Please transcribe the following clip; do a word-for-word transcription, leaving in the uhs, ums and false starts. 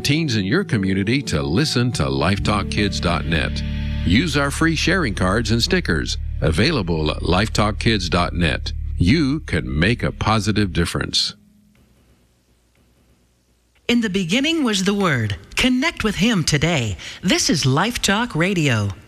and teens in your community to listen to life talk kids dot net. Use our free sharing cards and stickers available at life talk kids dot net. You can make a positive difference. In the beginning was the Word. Connect with Him today. This is Life Talk Radio.